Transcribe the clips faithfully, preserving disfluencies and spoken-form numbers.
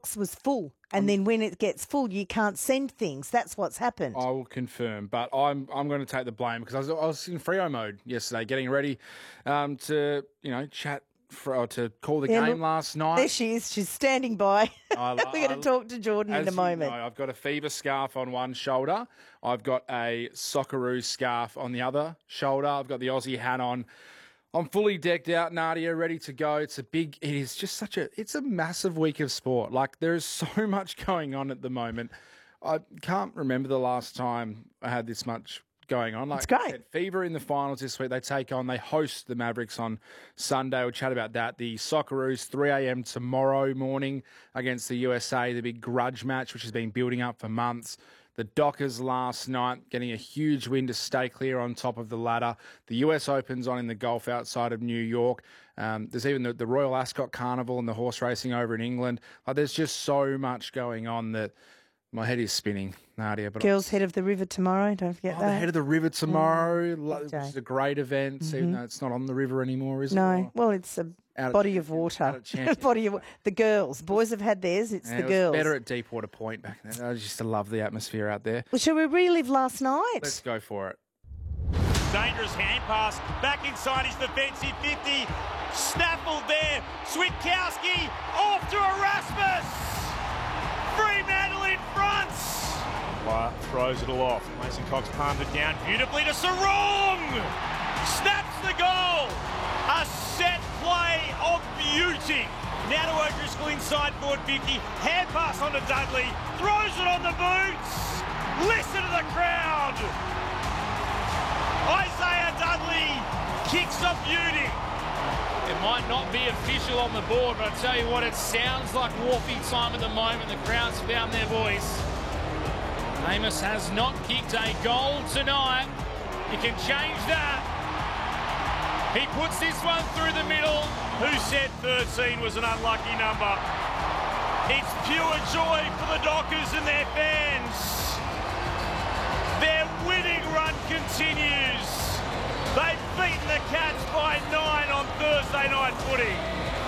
box was full. And um, then when it gets full, you can't send things. That's what's happened. I will confirm, but I'm I'm going to take the blame because I was, I was in Freo mode yesterday, getting ready um, to, you know, chat for, to call the yeah, game look, last night. There she is. She's standing by. I, We're going to talk to Jordan in a moment. You know, I've got a fever scarf on one shoulder. I've got a Socceroos scarf on the other shoulder. I've got the Aussie hat on. I'm fully decked out, Nadia, ready to go. It's a big, it is just such a, it's a massive week of sport. Like, there is so much going on at the moment. I can't remember the last time I had this much going on. Like, it's great. Fever in the finals this week. They take on, they host the Mavericks on Sunday. We'll chat about that. The Socceroos, three a.m. tomorrow morning against the U S A, the big grudge match, which has been building up for months. The Dockers last night getting a huge win to stay clear on top of the ladder. The U S Open's on in the golf outside of New York. Um, there's even the, the Royal Ascot Carnival and the horse racing over in England. Like, there's just so much going on that my head is spinning, Nadia. But Girls' Head of the River tomorrow, don't forget oh, that. The Head of the River tomorrow. Mm, Which is a great event, mm-hmm. even though it's not on the river anymore, is no. it? No, well, it's a Out body of, of water. body of the girls. Boys have had theirs. It's yeah, the it girls. Was better at Deepwater Point back then. I used to love the atmosphere out there. Well, shall we relive last night? Let's go for it. Dangerous hand pass back inside his defensive fifty. Snaffled there. Switkowski off to Erasmus. Fremantle in front. Wyatt throws it all off. Mason Cox palmed it down beautifully to Sarong. Snaps the goal. A set play of beauty. Now to O'Driscoll inside forward fifty. Hand pass onto Dudley. Throws it on the boots. Listen to the crowd. Isaiah Dudley kicks of beauty. It might not be official on the board, but I tell you what, it sounds like Wharfie time at the moment. The crowd's found their voice. Amos has not kicked a goal tonight. You can change that. He puts this one through the middle. Who said thirteen was an unlucky number? It's pure joy for the Dockers and their fans. Their winning run continues. They've beaten the Cats by nine on Thursday night footy.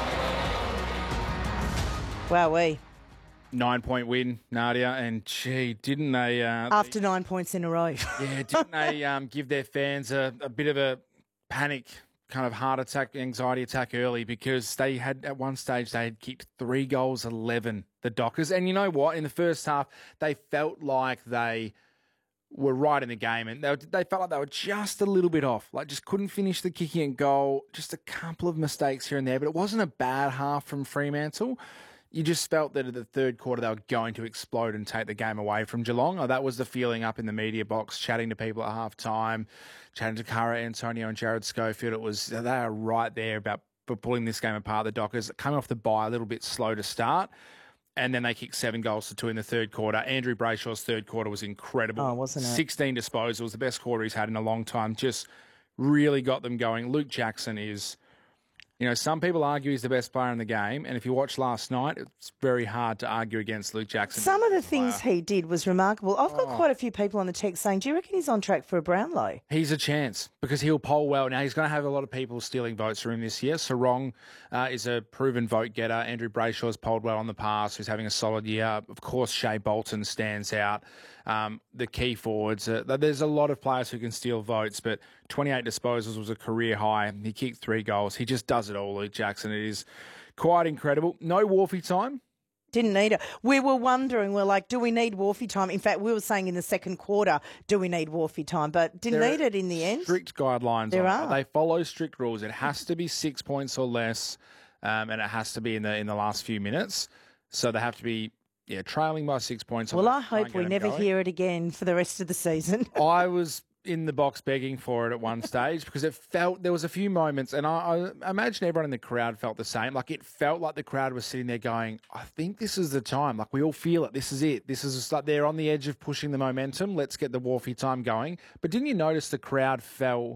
Wowee. Nine-point win, Nadia, and gee, didn't they... Uh, After they, nine points in a row. Yeah, didn't they um, give their fans a, a bit of a panic, kind of heart attack, anxiety attack early, because they had, at one stage, they had kicked three goals, eleven, the Dockers. And you know what? In the first half, they felt like they were right in the game, and they, were, they felt like they were just a little bit off, like just couldn't finish the kicking and goal, just a couple of mistakes here and there, but it wasn't a bad half from Fremantle. You just felt that in the third quarter they were going to explode and take the game away from Geelong. Oh, that was the feeling up in the media box, chatting to people at half-time, chatting to Cara Antonio and Jared Schofield. It was, they are right there about pulling this game apart. The Dockers coming off the bye a little bit slow to start, and then they kicked seven goals to two in the third quarter. Andrew Brayshaw's third quarter was incredible. Oh, wasn't it? sixteen disposals, the best quarter he's had in a long time. Just really got them going. Luke Jackson is... You know, some people argue he's the best player in the game, and if you watch last night, it's very hard to argue against Luke Jackson. Some of the things he did was remarkable. I've got Oh. quite a few people on the text saying, do you reckon he's on track for a Brownlow? He's a chance because he'll poll well. Now, he's going to have a lot of people stealing votes from him this year. Sarong uh, is a proven vote getter. Andrew Brayshaw's polled well on the past, who's having a solid year. Of course, Shea Bolton stands out. Um, the key forwards, uh, there's a lot of players who can steal votes, but twenty-eight disposals was a career high. He kicked three goals. He just does it all, Luke Jackson. It is quite incredible. No Wharfie time. Didn't need it. We were wondering, we're like, do we need Wharfie time? In fact, we were saying in the second quarter, do we need Wharfie time? But didn't There need it in the end. Strict guidelines. There on it. are. They follow strict rules. It has to be six points or less, um, and it has to be in the in the last few minutes. So they have to be yeah trailing by six points. Well, I Try and hope get we them never going. hear it again for the rest of the season. I was in the box begging for it at one stage because it felt there was a few moments, and I, I imagine everyone in the crowd felt the same. Like it felt like the crowd was sitting there going, "I think this is the time." Like we all feel it. This is it. This is just like they're on the edge of pushing the momentum. Let's get the Wharfie time going. But didn't you notice the crowd fell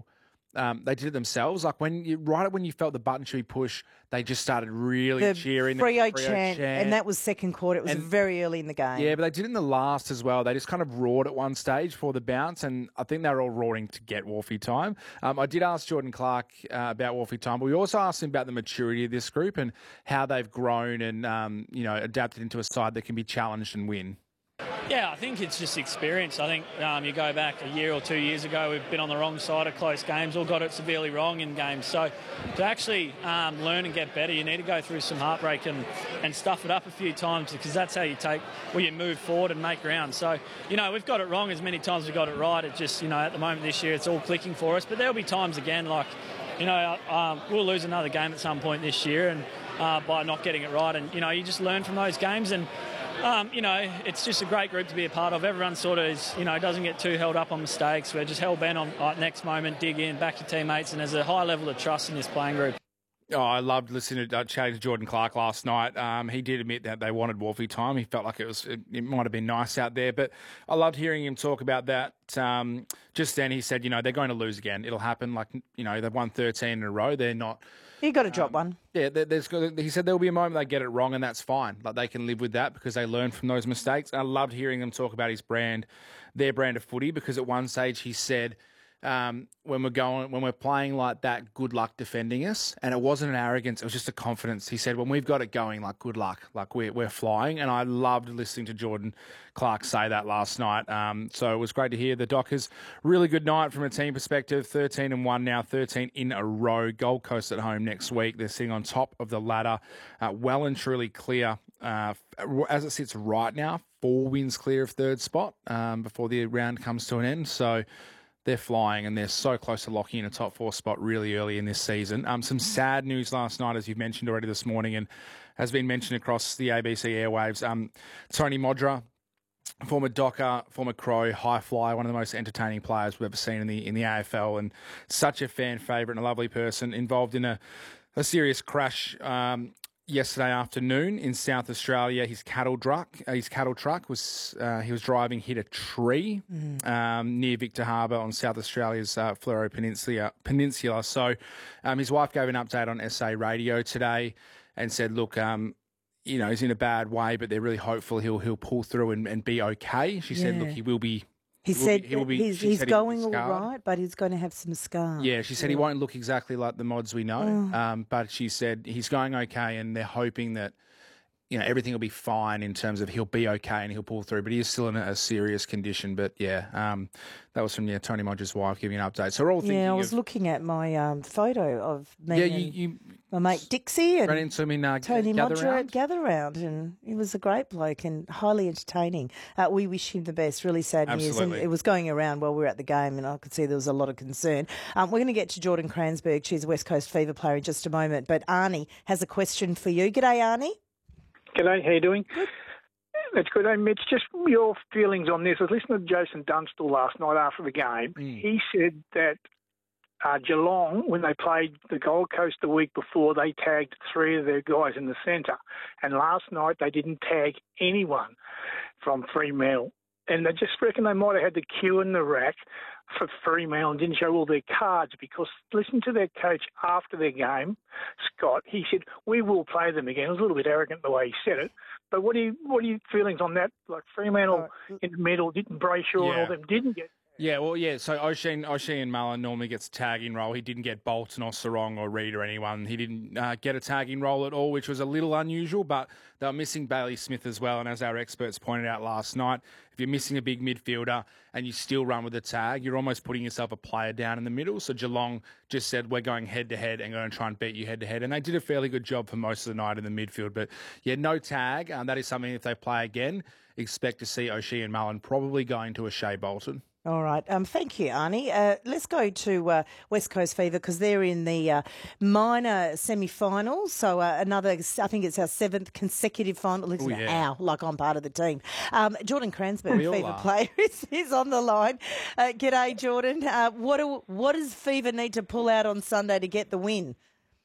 um, they did it themselves. Like when you right when you felt the button should be pushed, they just started really The cheering. Freo the Freo chant, chant, and that was second quarter. It was And- very early in the game. Yeah, but they did it in the last as well. They just kind of roared at one stage for the bounce, and I think they were all roaring to get Wolfie time. Um, I did ask Jordan Clark uh, about Wolfie time, but we also asked him about the maturity of this group and how they've grown and um, you know adapted into a side that can be challenged and win. Yeah, I think it's just experience. I think um, you go back a year or two years ago, we've been on the wrong side of close games, or got it severely wrong in games. So to actually um, learn and get better, you need to go through some heartbreak and, and stuff it up a few times, because that's how you take, well, you move forward and make ground. So, you know, we've got it wrong as many times as we got it right. It just, you know, at the moment this year, it's all clicking for us. But there'll be times again, like, you know, um, we'll lose another game at some point this year and uh, by not getting it right. And, you know, you just learn from those games. And Um, you know, it's just a great group to be a part of. Everyone sort of is, you know, doesn't get too held up on mistakes. We're just hell-bent on like, next moment, dig in, back your teammates, and there's a high level of trust in this playing group. Oh, I loved listening to uh, chatting to Jordan Clark last night. Um, he did admit that they wanted Wolfie time. He felt like it was it, it might have been nice out there, but I loved hearing him talk about that. Um, just then he said, you know, they're going to lose again. It'll happen. Like, you know, they've won thirteen in a row. They're not. You got to drop um, one. Yeah, there- there's. He said there'll be a moment they get it wrong, and that's fine. Like they can live with that because they learn from those mistakes. And I loved hearing them talk about his brand, their brand of footy, because at one stage he said, um, when we're going, when we're playing like that, good luck defending us. And it wasn't an arrogance; it was just a confidence. He said, when we've got it going, like good luck, like we're we're flying. And I loved listening to Jordan Clark say that last night. Um, so it was great to hear the Dockers. Really good night from a team perspective. thirteen and one now, thirteen in a row. Gold Coast at home next week. They're sitting on top of the ladder, uh, well and truly clear. Uh, as it sits right now, four wins clear of third spot um, before the round comes to an end. So they're flying, and they're so close to locking in a top four spot really early in this season. Um, some sad news last night, as you've mentioned already this morning, and has been mentioned across the A B C airwaves. Um, Tony Modra, former Docker, former Crow, high flyer, one of the most entertaining players we've ever seen in the in the A F L, and such a fan favourite and a lovely person, involved in a, a serious crash um, yesterday afternoon in South Australia. His cattle truck, uh, his cattle truck was uh, he was driving, hit a tree mm. um, near Victor Harbour on South Australia's uh, Fleurieu Peninsula. Peninsula. So um, his wife gave an update on S A Radio today and said, "Look, um, you know, he's in a bad way, but they're really hopeful he'll he'll pull through and, and be okay." She said, Yeah. "Look, he will be." He will said be, he will be, he's, she he's said he will going be all scarred. right, but he's going to have some scars. Yeah, she said he won't look exactly like the mods we know, Oh. um, but she said he's going okay, and they're hoping that, you know, everything will be fine in terms of he'll be okay and he'll pull through, but he is still in a, a serious condition. But yeah, um, that was from yeah Tony Modra's wife giving an update. So we're all thinking. Yeah, I was of, looking at my um, photo of me yeah, and you, you my mate Dixie and ran into him in uh, Tony Gather Modra Round? at Gather Round, and he was a great bloke and highly entertaining. Uh, we wish him the best. Really sad news, Absolutely. and it was going around while we were at the game, and I could see there was a lot of concern. Um, we're going to get to Jordan Cransberg. She's a West Coast Fever player in just a moment, but Arnie has a question for you. G'day, Arnie. G'day, how you doing? Good. That's good. Hey, Mitch, just your feelings on this. I was listening to Jason Dunstall last night after the game. Mm. He said that uh, Geelong, when they played the Gold Coast the week before, they tagged three of their guys in the centre. And last night they didn't tag anyone from Fremantle. And they just reckon they might have had the queue in the rack for Fremantle and didn't show all their cards, because listen to their coach after their game, Scott. He said, "We will play them again." It was a little bit arrogant the way he said it. But what are you, what are your feelings on that? Like Fremantle uh, in the middle, didn't Brayshaw yeah. and all them didn't get. Yeah, well, yeah. So O'Shea, O'Shea and Mullen normally gets a tagging role. He didn't get Bolton or Sarong or Reid or anyone. He didn't uh, get a tagging role at all, which was a little unusual, but they were missing Bailey Smith as well. And as our experts pointed out last night, if you're missing a big midfielder and you still run with a tag, you're almost putting yourself a player down in the middle. So Geelong just said, we're going head-to-head and going to try and beat you head-to-head. And they did a fairly good job for most of the night in the midfield. But, yeah, no tag. Um, that is something, if they play again, expect to see O'Shea and Mullen probably going to O'Shea Bolton. All right. Um, thank you, Arnie. Uh, let's go to uh, West Coast Fever, because they're in the uh, minor semi-finals. So uh, another, I think it's our seventh consecutive final. Listen, Ooh, yeah. ow, like I'm part of the team. Um, Jordan Cransberg, We all Fever are. player, is, is on the line. Uh, g'day, Jordan. Uh, what do, what does Fever need to pull out on Sunday to get the win?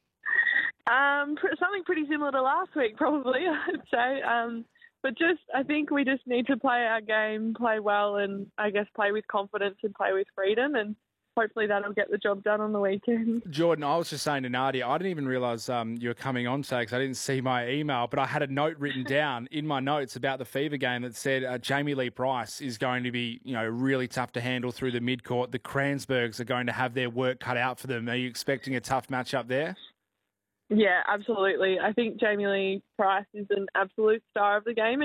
Um, pr- something pretty similar to last week, probably, I'd say. Um, But just, I think we just need to play our game, play well, and I guess play with confidence and play with freedom. And hopefully that'll get the job done on the weekend. Jordan, I was just saying to Nadia, I didn't even realise um, you were coming on today because I didn't see my email, but I had a note written down in my notes about the Fever game that said uh, Jamie Lee Price is going to be, you know, really tough to handle through the mid-court. The Kranzbergs are going to have their work cut out for them. Are you expecting a tough matchup there? Yeah, absolutely. I think Jamie Lee Price is an absolute star of the game,